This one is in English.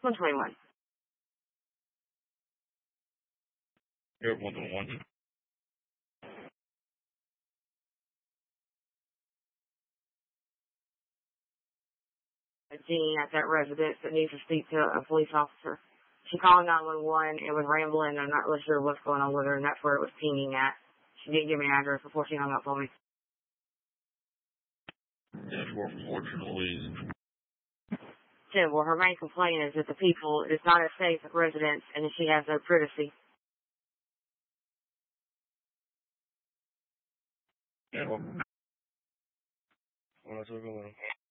121. Air 121. A Jean at that residence that needs to speak to a police officer. She called 911. It was rambling. I'm not really sure what's going on with her, and that's where it was pinging at. She didn't give me an address before she hung up on me. Yes, well, unfortunately. Yeah, well, her main complaint is that it's not a safe residence, and she has no privacy. Yeah, well, that's what's going on.